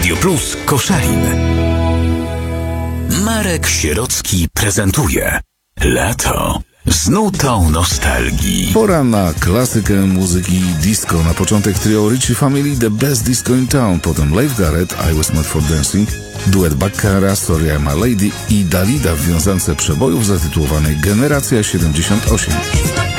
Radio Plus Koszalin. Marek Sierocki prezentuje Lato z nutą nostalgii. Pora na klasykę muzyki disco. Na początek trio Ritchie Family, The Best Disco in Town, potem Leif Garrett, I Was Made for Dancing, duet Baccara, Sorry I'm a Lady i Dalida w wiązance przebojów zatytułowanej Generacja 78.